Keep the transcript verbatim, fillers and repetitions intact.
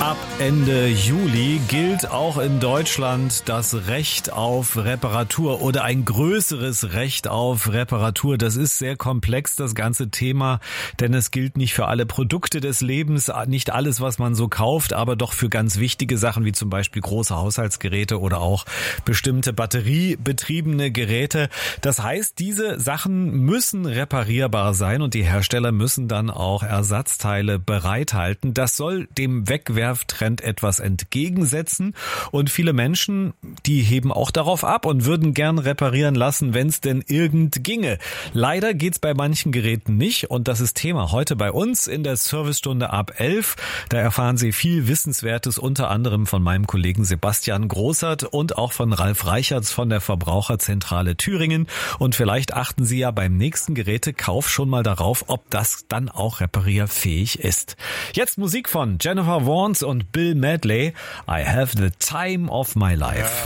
Ab Ende Juli gilt auch in Deutschland das Recht auf Reparatur oder ein größeres Recht auf Reparatur. Das ist sehr komplex, das ganze Thema, denn es gilt nicht für alle Produkte des Lebens, nicht alles, was man so kauft, aber doch für ganz wichtige Sachen wie zum Beispiel große Haushaltsgeräte oder auch bestimmte batteriebetriebene Geräte. Das heißt, diese Sachen müssen reparierbar sein und die Hersteller müssen dann auch Ersatzteile bereithalten. Das soll dem Wegwerfen Trend etwas entgegensetzen und viele Menschen, die heben auch darauf ab und würden gern reparieren lassen, wenn es denn irgend ginge. Leider geht's bei manchen Geräten nicht und das ist Thema heute bei uns in der Servicestunde ab elf. Da erfahren Sie viel Wissenswertes, unter anderem von meinem Kollegen Sebastian Großert und auch von Ralf Reichertz von der Verbraucherzentrale Thüringen und vielleicht achten Sie ja beim nächsten Gerätekauf schon mal darauf, ob das dann auch reparierfähig ist. Jetzt Musik von Jennifer Warnes und Bill Medley. I have the time of my life.